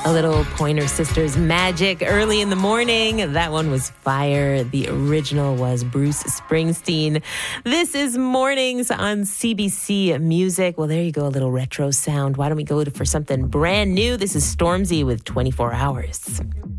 A little Pointer Sisters magic early in the morning. That one was fire. The original was Bruce Springsteen. This is Mornings on CBC Music. Well, there you go, a little retro sound. Why don't we go for something brand new? This is Stormzy with 24 Hours.